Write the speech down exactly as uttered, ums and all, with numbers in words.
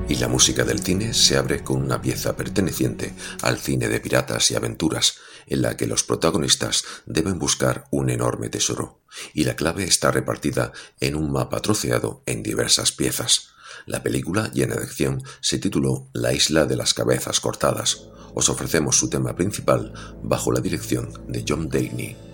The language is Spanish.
Y la música del cine se abre con una pieza perteneciente al cine de piratas y aventuras, en la que los protagonistas deben buscar un enorme tesoro, y la clave está repartida en un mapa troceado en diversas piezas. La película, llena de acción, se tituló La isla de las cabezas cortadas. Os ofrecemos su tema principal bajo la dirección de John Deeney.